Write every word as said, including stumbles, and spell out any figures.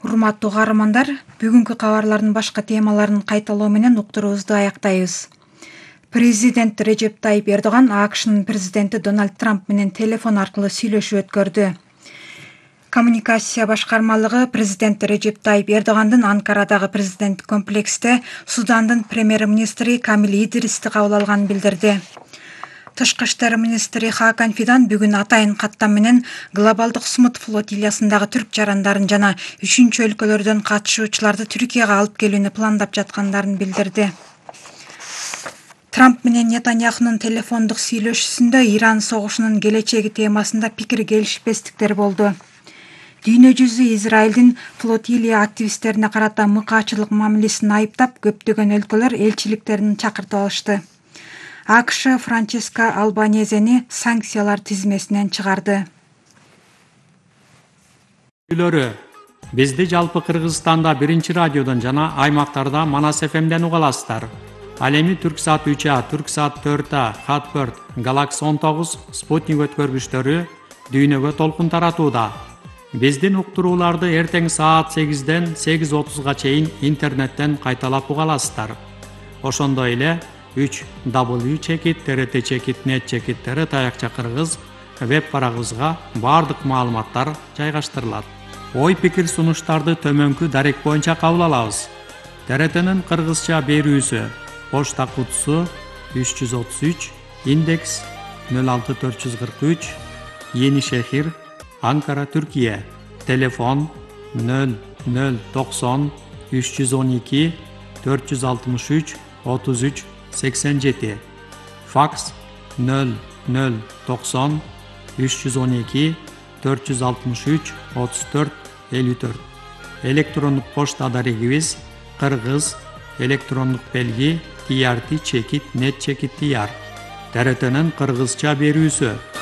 Урматтуу каармандар, бүгүнкү кабарлардын башка темаларын кайталоо менен уктуруубузду аяктайбыз. Президент Режеп Тайип Эрдоган АКШнын президенти Дональд Трамп менен телефон аркылуу сүйлөшүү өткөрдү. Коммуникация башкармалыгы президент Режеп Тайип Эрдогандын Анкарадагы президент комплексте Судандын премьер-министри Камил Идристи кабыл алганын билдирди. Тышкы иштер министри Хакан Фидан бүгүн атайын каттам менен глобалдык Смут флотилиясындагы түрк жарандарын жана үчүнчү өлкөлөрдөн катышуучуларды Түркияга алып келүүнү пландап жаткандарын билдирди. Трамп менен Нетаньяхунун телефондук сүйлөшүүсүндө Иран согушунун келечеги темасында пикир келишпестиктер болду. Дүйнө жүзү Израилдин флотилия активисттерине карата мыкаачылык мамилесин айыптап, көптөгөн өлкөлөр элчиликтерин чакыртып алышты. АКШ Франческа Албанезени санкциялар тизмесинен чыгарды. Бизди жалпы Кыргызстанда биринчи радиодон жана аймактарда Манас эф эмден уга аласыздар. Ал эми Түрксат үч А, Түрксат төрт А, Хатберт, Галакс он тогуз, Спутник өткөргүчтөрү дүйнөгө толкун таратууда. Биздин уктурууларды эртең саат сегизден сегиз отузга чейин интернеттен кайталап уга аласыздар. Ошондой эле үч дабл ю чекит т р т чекит нет чекит т р таякча кыргыз веб барагыбызга баардык маалыматтар жайгаштырылат. Ой пикир сунуштарды төмөнкү дарек боюнча кабыл алабыз. Т р Т'нин кыргызча берүүсү почта кутусу үч жүз отуз үч, индекс нөл алты төрт жүз кырк үч, Yeni Şehir, Ankara, Türkiye. Telefon nol nol doksan üç yüz on iki dört yüz altmış üç otuz üç seksen yedi. Faks nol nol doksan üç yüz on iki dört yüz altmış üç otuz dört elli dört. Elektronik poçta adarigimiz Kırgız elektronik belgi T R T çekit net çekit diyar. T R T'nin Kırgızça berүүsü